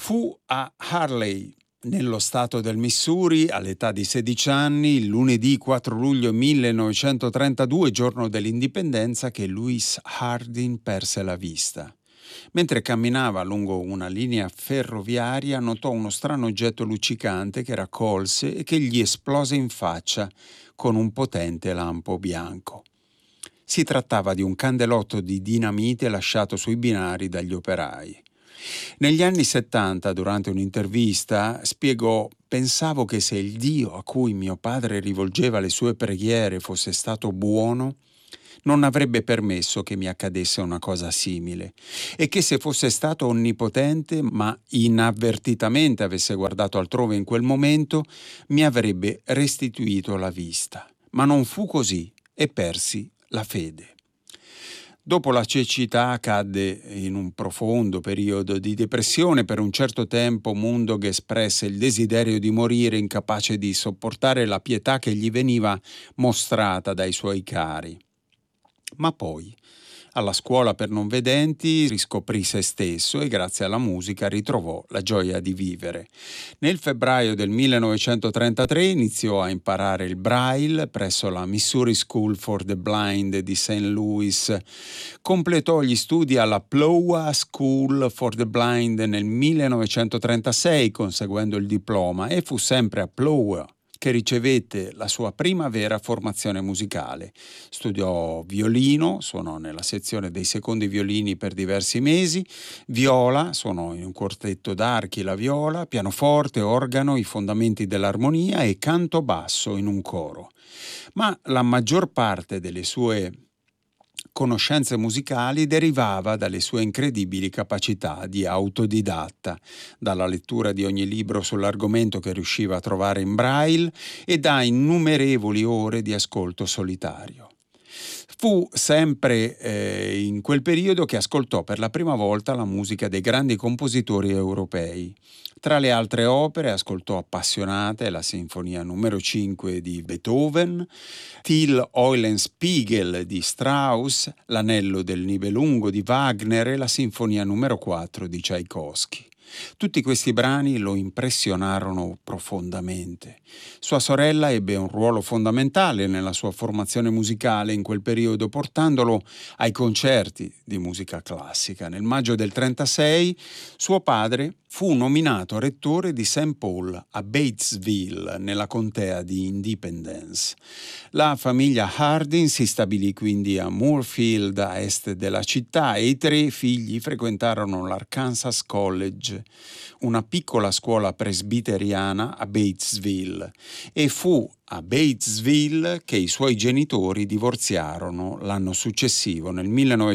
Fu a Harley, nello stato del Missouri, all'età di 16 anni, il lunedì 4 luglio 1932, giorno dell'indipendenza, che Louis Harding perse la vista. Mentre camminava lungo una linea ferroviaria, notò uno strano oggetto luccicante che raccolse e che gli esplose in faccia con un potente lampo bianco. Si trattava di un candelotto di dinamite lasciato sui binari dagli operai. Negli anni 70, durante un'intervista, spiegò: «Pensavo che se il Dio a cui mio padre rivolgeva le sue preghiere fosse stato buono, non avrebbe permesso che mi accadesse una cosa simile, e che se fosse stato onnipotente, ma inavvertitamente avesse guardato altrove in quel momento, mi avrebbe restituito la vista. Ma non fu così e persi la fede». Dopo la cecità cadde in un profondo periodo di depressione. Per un certo tempo Mundog espresse il desiderio di morire, incapace di sopportare la pietà che gli veniva mostrata dai suoi cari. Ma poi, alla scuola per non vedenti, riscoprì se stesso e grazie alla musica ritrovò la gioia di vivere. Nel febbraio del 1933 iniziò a imparare il Braille presso la Missouri School for the Blind di St. Louis. Completò gli studi alla Plough School for the Blind nel 1936, conseguendo il diploma, e fu sempre a Plough che ricevette la sua prima vera formazione musicale. Studiò violino, suonò nella sezione dei secondi violini per diversi mesi, viola, suonò in un quartetto d'archi la viola, pianoforte, organo, i fondamenti dell'armonia e canto basso in un coro. Ma la maggior parte delle sue conoscenze musicali derivava dalle sue incredibili capacità di autodidatta, dalla lettura di ogni libro sull'argomento che riusciva a trovare in Braille e da innumerevoli ore di ascolto solitario. Fu sempre in quel periodo che ascoltò per la prima volta la musica dei grandi compositori europei. Tra le altre opere ascoltò appassionate la Sinfonia numero 5 di Beethoven, Till Eulenspiegel di Strauss, L'Anello del Nibelungo di Wagner e la Sinfonia numero 4 di Tchaikovsky. Tutti questi brani lo impressionarono profondamente. Sua sorella ebbe un ruolo fondamentale nella sua formazione musicale in quel periodo, portandolo ai concerti di musica classica. Nel maggio del 1936 suo padre fu nominato rettore di St. Paul a Batesville, nella contea di Independence. La famiglia Harding si stabilì quindi a Moorfield, a est della città, e i tre figli frequentarono l'Arkansas College, una piccola scuola presbiteriana a Batesville, e fu a Batesville che i suoi genitori divorziarono l'anno successivo, nel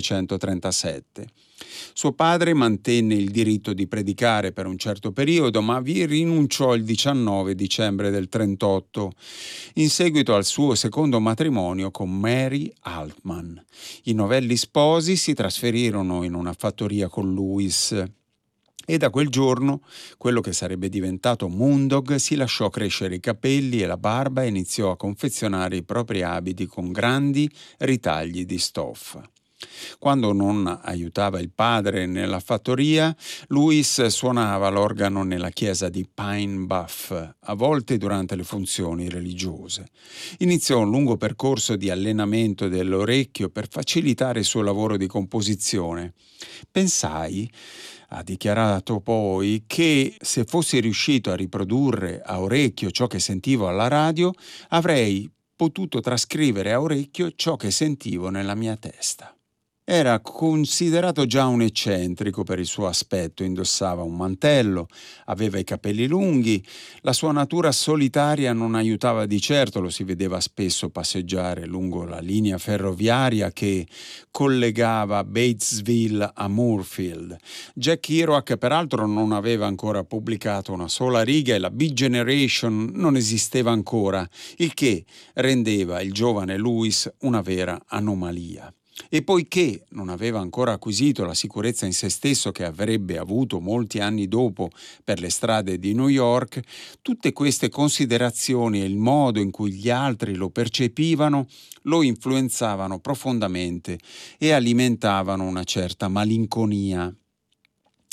1937. Suo padre mantenne il diritto di predicare per un certo periodo, ma vi rinunciò il 19 dicembre del 1938, in seguito al suo secondo matrimonio con Mary Altman. I novelli sposi si trasferirono in una fattoria con Louis, e da quel giorno quello che sarebbe diventato Mundog si lasciò crescere i capelli e la barba e iniziò a confezionare i propri abiti con grandi ritagli di stoffa. Quando non aiutava il padre nella fattoria, Louis suonava l'organo nella chiesa di Pine Bluff, a volte durante le funzioni religiose. Iniziò un lungo percorso di allenamento dell'orecchio per facilitare il suo lavoro di composizione. «Pensai», ha dichiarato poi, «che se fossi riuscito a riprodurre a orecchio ciò che sentivo alla radio, avrei potuto trascrivere a orecchio ciò che sentivo nella mia testa». Era considerato già un eccentrico per il suo aspetto, indossava un mantello, aveva i capelli lunghi, la sua natura solitaria non aiutava di certo, lo si vedeva spesso passeggiare lungo la linea ferroviaria che collegava Batesville a Moorfield. Jack Kerouac peraltro non aveva ancora pubblicato una sola riga e la Beat Generation non esisteva ancora, il che rendeva il giovane Louis una vera anomalia. E poiché non aveva ancora acquisito la sicurezza in se stesso che avrebbe avuto molti anni dopo per le strade di New York, tutte queste considerazioni e il modo in cui gli altri lo percepivano lo influenzavano profondamente e alimentavano una certa malinconia.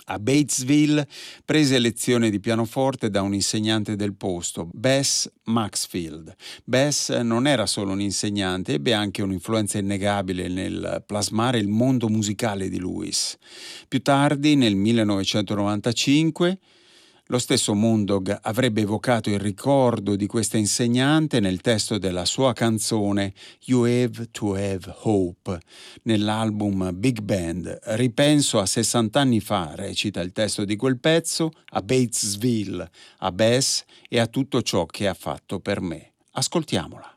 A Batesville prese lezioni di pianoforte da un insegnante del posto, Bess Maxfield. Bess non era solo un insegnante, ebbe anche un'influenza innegabile nel plasmare il mondo musicale di Lewis. Più tardi, nel 1995, lo stesso Moondog avrebbe evocato il ricordo di questa insegnante nel testo della sua canzone You Have to Have Hope, nell'album Big Band. Ripenso a 60 anni fa, recita il testo di quel pezzo, a Batesville, a Bess e a tutto ciò che ha fatto per me. Ascoltiamola.